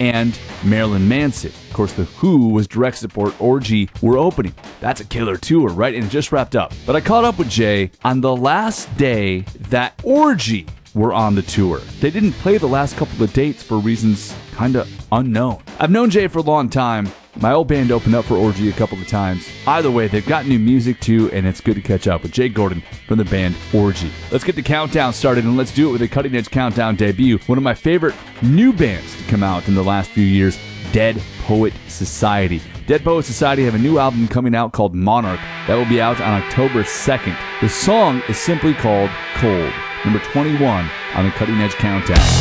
and Marilyn Manson. Of course, The Who was direct support, Orgy were opening. That's a killer tour, right? And it just wrapped up. But I caught up with Jay on the last day that Orgy were on the tour. They didn't play the last couple of dates for reasons kind of unknown. I've known Jay for a long time. My old band opened up for Orgy a couple of times. Either way, they've got new music too, and it's good to catch up with Jay Gordon from the band Orgy. Let's get the countdown started, and let's do it with a Cutting Edge Countdown debut. One of my favorite new bands to come out in the last few years, Dead Poet Society. Dead Poet Society have a new album coming out called Monarch that will be out on October 2nd. The song is simply called Cold, number 21 on the Cutting Edge Countdown.